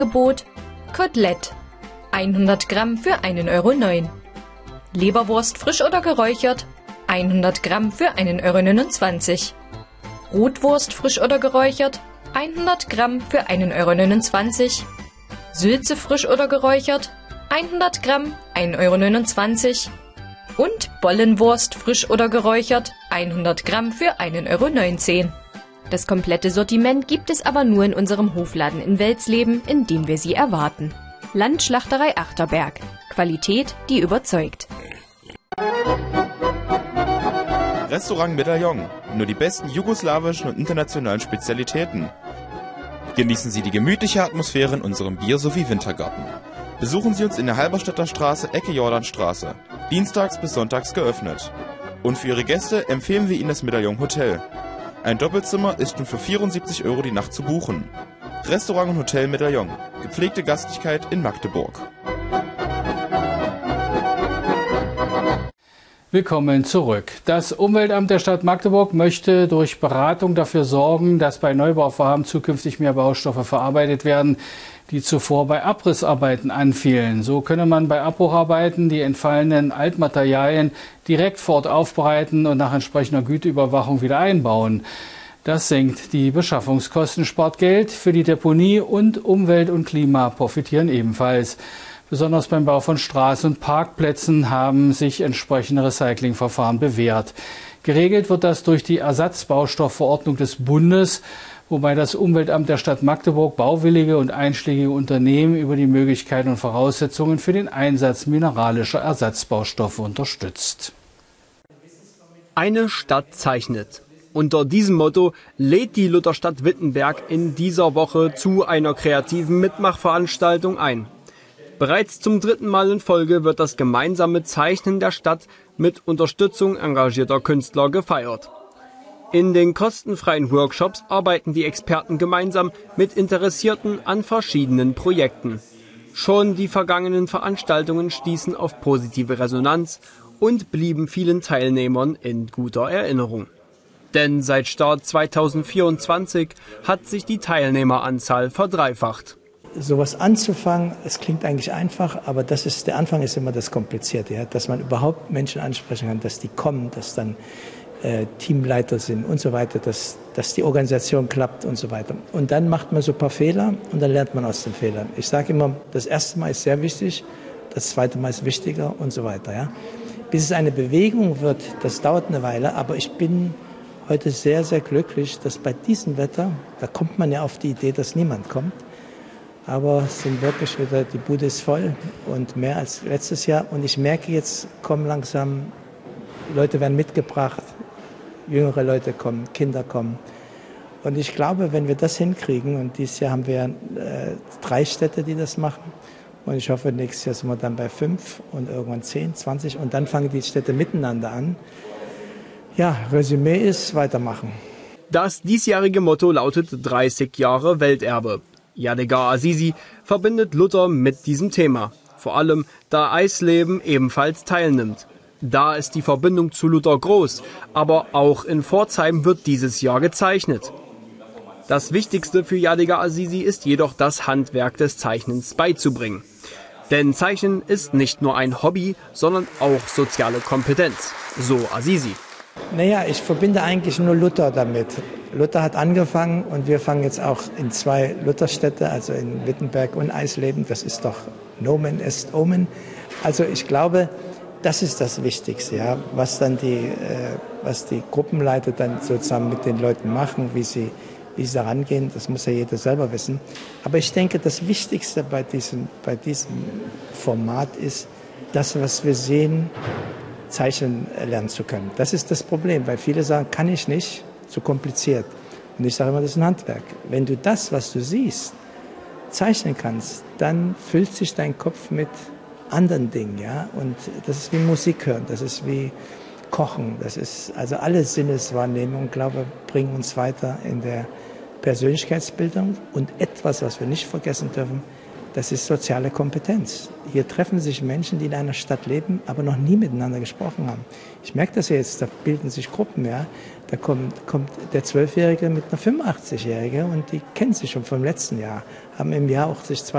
Gebot Kotelett 100 Gramm für 1,09 €. Leberwurst frisch oder geräuchert 100 Gramm für 1,29 €. Rotwurst frisch oder geräuchert 100 Gramm für 1,29 €. Sülze frisch oder geräuchert 100 Gramm 1,29 € und Bollenwurst frisch oder geräuchert 100 Gramm für 1,19 €. Das komplette Sortiment gibt es aber nur in unserem Hofladen in Welsleben, in dem wir Sie erwarten. Landschlachterei Achterberg. Qualität, die überzeugt. Restaurant Medaillon. Nur die besten jugoslawischen und internationalen Spezialitäten. Genießen Sie die gemütliche Atmosphäre in unserem Bier- sowie Wintergarten. Besuchen Sie uns in der Halberstädter Straße, Ecke Jordanstraße. Dienstags bis sonntags geöffnet. Und für Ihre Gäste empfehlen wir Ihnen das Medaillon Hotel. Ein Doppelzimmer ist schon für 74 € die Nacht zu buchen. Restaurant und Hotel Medaillon. Gepflegte Gastlichkeit in Magdeburg. Willkommen zurück. Das Umweltamt der Stadt Magdeburg möchte durch Beratung dafür sorgen, dass bei Neubauvorhaben zukünftig mehr Baustoffe verarbeitet werden, die zuvor bei Abrissarbeiten anfielen. So könne man bei Abbrucharbeiten die entfallenen Altmaterialien direkt vor Ort aufbereiten und nach entsprechender Güteüberwachung wieder einbauen. Das senkt die Beschaffungskosten, spart Geld für die Deponie und Umwelt und Klima profitieren ebenfalls. Besonders beim Bau von Straßen und Parkplätzen haben sich entsprechende Recyclingverfahren bewährt. Geregelt wird das durch die Ersatzbaustoffverordnung des Bundes, wobei das Umweltamt der Stadt Magdeburg bauwillige und einschlägige Unternehmen über die Möglichkeiten und Voraussetzungen für den Einsatz mineralischer Ersatzbaustoffe unterstützt. Eine Stadt zeichnet. Unter diesem Motto lädt die Lutherstadt Wittenberg in dieser Woche zu einer kreativen Mitmachveranstaltung ein. Bereits zum 3. Mal in Folge wird das gemeinsame Zeichnen der Stadt mit Unterstützung engagierter Künstler gefeiert. In den kostenfreien Workshops arbeiten die Experten gemeinsam mit Interessierten an verschiedenen Projekten. Schon die vergangenen Veranstaltungen stießen auf positive Resonanz und blieben vielen Teilnehmern in guter Erinnerung. Denn seit Start 2024 hat sich die Teilnehmeranzahl verdreifacht. Sowas anzufangen, es klingt eigentlich einfach, aber der Anfang ist immer das Komplizierte, ja? Dass man überhaupt Menschen ansprechen kann, dass die kommen, dass dann Teamleiter sind und so weiter, dass die Organisation klappt und so weiter. Und dann macht man so ein paar Fehler und dann lernt man aus den Fehlern. Ich sage immer, das erste Mal ist sehr wichtig, das zweite Mal ist wichtiger und so weiter. Ja? Bis es eine Bewegung wird, das dauert eine Weile, aber ich bin heute sehr, sehr glücklich, dass bei diesem Wetter, da kommt man ja auf die Idee, dass niemand kommt, aber es sind wirklich wieder, die Bude ist voll und mehr als letztes Jahr. Und ich merke jetzt, kommen langsam, Leute werden mitgebracht, jüngere Leute kommen, Kinder kommen. Und ich glaube, wenn wir das hinkriegen, und dieses Jahr haben wir 3 Städte, die das machen, und ich hoffe, nächstes Jahr sind wir dann bei 5 und irgendwann 10, 20 und dann fangen die Städte miteinander an. Ja, Resümee ist weitermachen. Das diesjährige Motto lautet 30 Jahre Welterbe. Yadigar Azizi verbindet Luther mit diesem Thema, vor allem da Eisleben ebenfalls teilnimmt. Da ist die Verbindung zu Luther groß, aber auch in Pforzheim wird dieses Jahr gezeichnet. Das Wichtigste für Yadigar Azizi ist jedoch das Handwerk des Zeichnens beizubringen. Denn Zeichnen ist nicht nur ein Hobby, sondern auch soziale Kompetenz, so Azizi. Naja, ich verbinde eigentlich nur Luther damit. Luther hat angefangen und wir fangen jetzt auch in 2 Lutherstädte, also in Wittenberg und Eisleben. Das ist doch Nomen est Omen. Also ich glaube, das ist das Wichtigste, ja, was die Gruppenleiter dann sozusagen mit den Leuten machen, wie sie da rangehen, das muss ja jeder selber wissen. Aber ich denke, das Wichtigste bei diesem Format ist, das, was wir sehen, zeichnen lernen zu können. Das ist das Problem, weil viele sagen, kann ich nicht, zu kompliziert. Und ich sage immer, das ist ein Handwerk. Wenn du das, was du siehst, zeichnen kannst, dann füllt sich dein Kopf mit anderen Dingen, ja. Und das ist wie Musik hören, das ist wie Kochen, das ist, also alle Sinneswahrnehmungen, glaube ich, bringen uns weiter in der Persönlichkeitsbildung. Und etwas, was wir nicht vergessen dürfen, das ist soziale Kompetenz. Hier treffen sich Menschen, die in einer Stadt leben, aber noch nie miteinander gesprochen haben. Ich merke das ja jetzt, da bilden sich Gruppen, ja. Da kommt der 12-Jährige mit einer 85-Jährigen und die kennen sich schon vom letzten Jahr, haben im Jahr auch sich 2